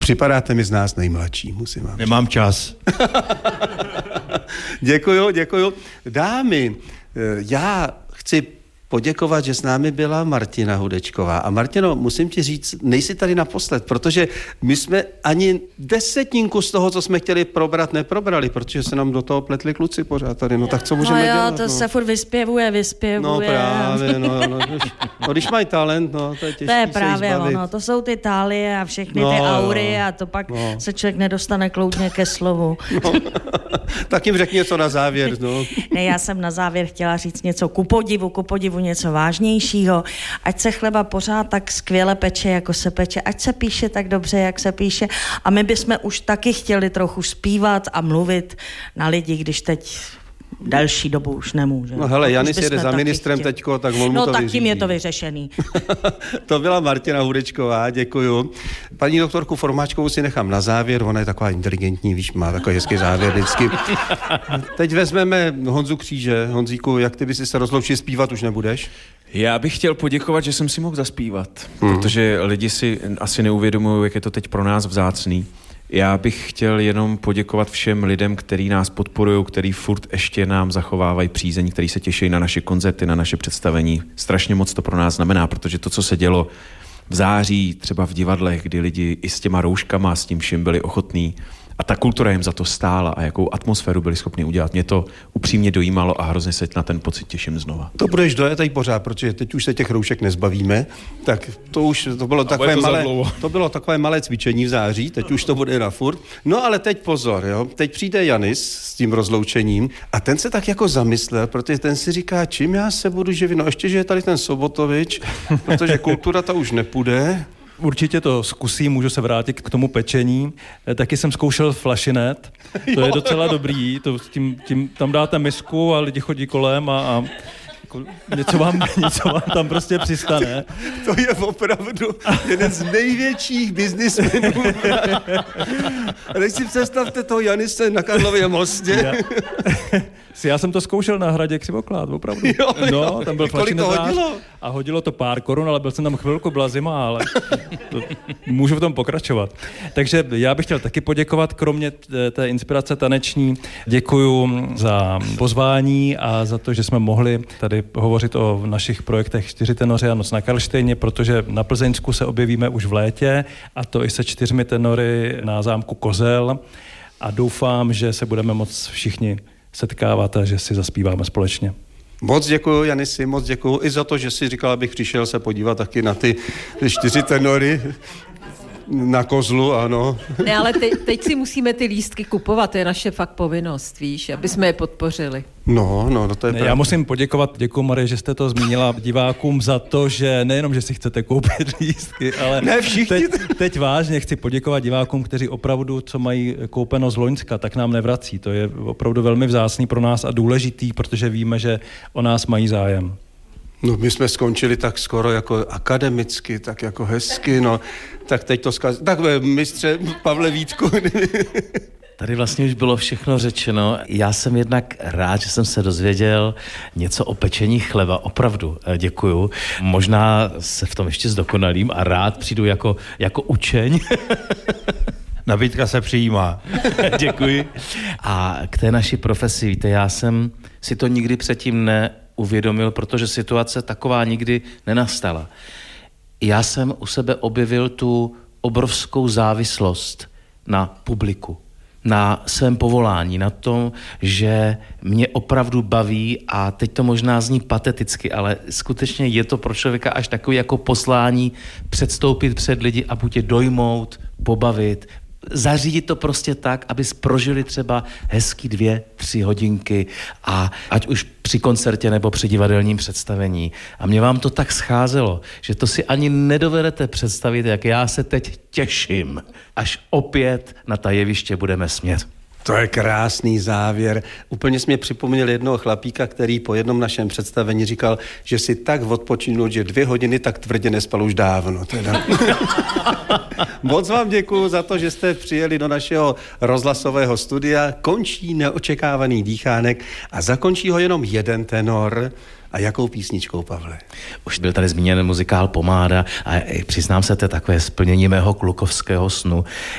Připadáte mi z nás nejmladší, musím vám. Nemám čas. Děkuju. Dámy, já chci poděkovat, že s námi byla Martina Hudečková. A Martino, musím ti říct, nejsi tady naposled, protože my jsme ani desetinku z toho, co jsme chtěli probrat, neprobrali, protože se nám do toho pletli kluci pořád tady. No tak co můžeme dělat? To se furt vyspěvuje. No právě, když mají talent, to je těžké. To je právě ono, to jsou ty tálie a všechny ty aury a to pak se člověk nedostane kloudně ke slovu. No. Tak jim řekni něco na závěr. No. Ne, já jsem na závěr chtěla říct něco ku podivu něco vážnějšího. Ať se chleba pořád tak skvěle peče, jako se peče, ať se píše tak dobře, jak se píše. A my bychom už taky chtěli trochu zpívat a mluvit na lidi, když teď delší dobu už nemůže. No hele, Janis jede za ministrem teďko, tak on mu to vyřídí. Tak tím je to vyřešený. To byla Martina Hudečková, děkuju. Paní doktorku Formáčkovou si nechám na závěr, ona je taková inteligentní, víš, má takový hezký závěr vždycky. Teď vezmeme Honzu Kříže. Honzíku, jak ty by si se rozloučil, zpívat už nebudeš? Já bych chtěl poděkovat, že jsem si mohl zaspívat, protože lidi si asi neuvědomují, jak je to teď pro nás vzácný. Já bych chtěl jenom poděkovat všem lidem, kteří nás podporují, kteří furt ještě nám zachovávají přízeň, kteří se těší na naše koncerty, na naše představení. Strašně moc to pro nás znamená, protože to, co se dělo v září, třeba v divadlech, kdy lidi i s těma rouškama, s tím vším byli ochotní, a ta kultura jim za to stála a jakou atmosféru byli schopni udělat. Mě to upřímně dojímalo a hrozně se na ten pocit těším znova. To budeš dojet i pořád, protože teď už se těch roušek nezbavíme, tak to bylo takové malé cvičení v září, teď už to bude na furt. No ale teď pozor, jo, teď přijde Janis s tím rozloučením a ten se tak jako zamyslel, protože ten si říká, čím já se budu živit, no ještě, že je tady ten Sobotovič, protože kultura ta už nepůjde. Určitě to zkusím, můžu se vrátit k tomu pečení. Taky jsem zkoušel flašinet, to je docela dobrý, tím tam dáte misku a lidi chodí kolem a něco vám tam prostě přistane. To je opravdu jeden z největších biznismenů. A teď si představte toho Janise na Karlově mostě. Já jsem to zkoušel na hradě Křivoklád, opravdu. No, tam byl flašinetář a hodilo to pár korun, ale byl jsem tam chvilku, byla zima, ale můžu v tom pokračovat. Takže já bych chtěl taky poděkovat, kromě té inspirace taneční, děkuju za pozvání a za to, že jsme mohli tady hovořit o našich projektech 4 tenoři a Noc na Karlštejně, protože na Plzeňsku se objevíme už v létě, a to i se 4 tenory na zámku Kozel, a doufám, že se budeme moc všichni setkávat a že si zaspíváme společně. Moc děkuju, Janisi, moc děkuju i za to, že jsi říkal, abych přišel se podívat taky na ty 4 tenory na Kozlu, ano. Ne, ale teď si musíme ty lístky kupovat, to je naše fakt povinnost, víš, aby jsme je podpořili. No, to je pravda. Já musím poděkovat, děkuji Marie, že jste to zmínila divákům za to, že nejenom, že si chcete koupit lístky, ale ne všichni. Teď vážně chci poděkovat divákům, kteří opravdu, co mají koupeno z loňska, tak nám nevrací. To je opravdu velmi vzácný pro nás a důležitý, protože víme, že o nás mají zájem. No, my jsme skončili tak skoro jako akademicky, tak jako hezky, no. Tak teď to tak mistře Pavle Vítku. Tady vlastně už bylo všechno řečeno. Já jsem jednak rád, že jsem se dozvěděl něco o pečení chleba. Opravdu děkuju. Možná se v tom ještě zdokonalím a rád přijdu jako učeň. Nabídka se přijímá. Děkuji. A k té naší profesi, víte, já jsem si to nikdy předtím neuvědomil, protože situace taková nikdy nenastala. Já jsem u sebe objevil tu obrovskou závislost na publiku, na svém povolání, na tom, že mě opravdu baví, a teď to možná zní pateticky, ale skutečně je to pro člověka až takový jako poslání předstoupit před lidi a buď je dojmout, pobavit, zařídit to prostě tak, aby prožili třeba hezký 2-3 hodinky, a ať už při koncertě nebo při divadelním představení. A mě vám to tak scházelo, že to si ani nedovedete představit, jak já se teď těším, až opět na ta jeviště budeme smět. To je krásný závěr. Úplně jsi mě připomněl jednoho chlapíka, který po jednom našem představení říkal, že si tak odpočinul, že 2 hodiny tak tvrdě nespal už dávno. Teda. Moc vám děkuju za to, že jste přijeli do našeho rozhlasového studia. Končí neočekávaný dýchánek a zakončí ho jenom jeden tenor. A jakou písničkou, Pavle? Už byl tady zmíněn muzikál Pomáda a přiznám se, to je takové splnění mého klukovského snu.